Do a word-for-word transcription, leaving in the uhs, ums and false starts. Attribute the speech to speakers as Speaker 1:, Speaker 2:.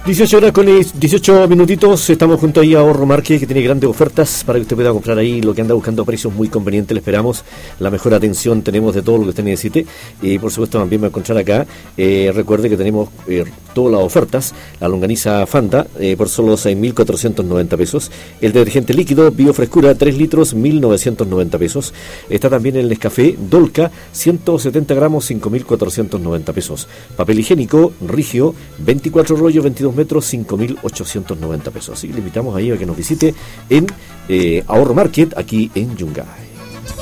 Speaker 1: dieciocho horas con dieciocho minutitos, estamos junto ahí a Ahorro Market, que tiene grandes ofertas para que usted pueda comprar ahí lo que anda buscando a precios muy convenientes. Le esperamos la mejor atención, tenemos de todo lo que usted necesite y por supuesto también va a encontrar acá, eh, recuerde que tenemos eh, todas las ofertas, la longaniza Fanta eh, por solo seis mil cuatrocientos noventa pesos, el detergente líquido Biofrescura tres litros mil novecientos noventa pesos, está también el Nescafé Dolca ciento setenta gramos cinco mil cuatrocientos noventa pesos, papel higiénico Rigio veinticuatro rollos veintidós metros cinco mil ochocientos noventa pesos. Así que le invitamos ahí a que nos visite en eh, Ahorro Market aquí en Yungay.